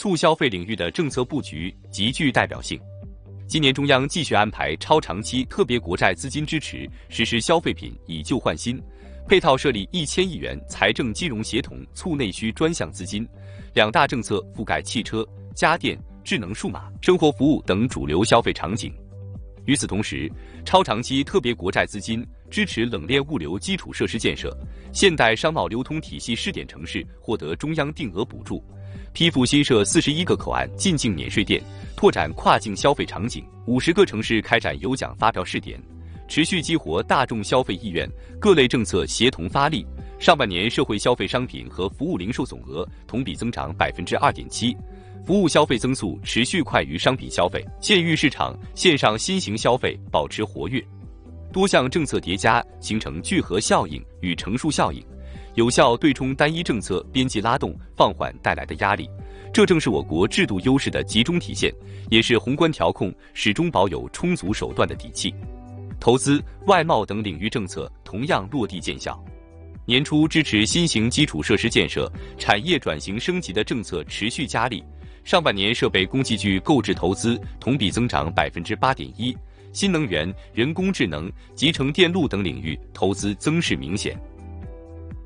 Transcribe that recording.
促消费领域的政策布局极具代表性。今年中央继续安排超长期特别国债资金支持，实施消费品以旧换新，配套设立1000亿元财政金融协同促内需专项资金，两大政策覆盖汽车、家电、智能数码、生活服务等主流消费场景。与此同时，超长期特别国债资金支持冷链物流基础设施建设，现代商贸流通体系试点城市获得中央定额补助，批复新设41个口岸进境免税店，拓展跨境消费场景，50个城市开展有奖发票试点，持续激活大众消费意愿，各类政策协同发力。上半年社会消费商品和服务零售总额同比增长2.7%，服务消费增速持续快于商品消费，县域市场线上新型消费保持活跃。多项政策叠加，形成聚合效应与乘数效应，有效对冲单一政策边际拉动放缓带来的压力。这正是我国制度优势的集中体现，也是宏观调控始终保有充足手段的底气。投资、外贸等领域政策同样落地见效。年初支持新型基础设施建设、产业转型升级的政策持续加力。上半年设备工器具购置投资同比增长8.1%，新能源、人工智能、集成电路等领域投资增势明显。